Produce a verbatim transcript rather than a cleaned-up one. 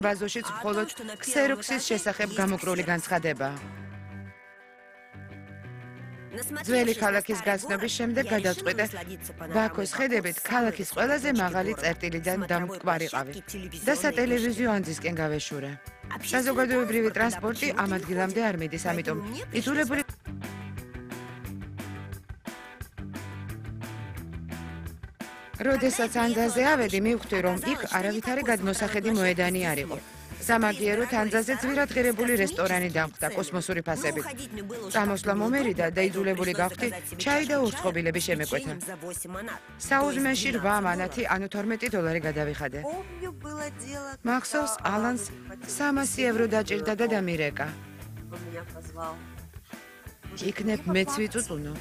ბაზოშიც მხოლოდ ქსეროქსის შესახებ გამოკრული განცხადება. ძველი ქალაქის გაცნობის შემდეგ გადაწყვიტე ბაქოს ხედებით ქალაქის ყველაზე მაღალი წერტილიდან დამკვარიყავი და სატელევიზიო ანძისკენ გავეშურე. საზოგადოებრივი ტრანსპორტი ამ ადგილამდე არ მიდის, ამიტომ იძულებული როდესაც ანძაზე ავედი, მივხვდი, რომ იქ არავითარი გადმოსახედი მოედანი არ იყო. სამაგიეროდ ანძაზე ძვირადღირებული რესტორანი დამხვდა კოსმოსური ფასებით. წამოსვლა მომერიდა და იძულებული გავხდი ჩაი და ურწყობილები შემეკვეთა. საუზმეში რვა მანათი, ანუ თორმეტი დოლარი გადავიხადე. მახსოვს, ალანს სამასი ევრო დაჭირდა და დამირეკა. იქნებ მეც ვიწუწუნო.